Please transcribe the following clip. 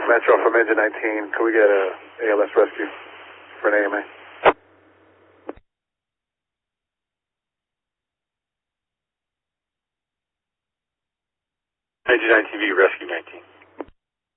Metro from engine 19. Can we get a ALS rescue for an AMA? Engine 19V, rescue 19.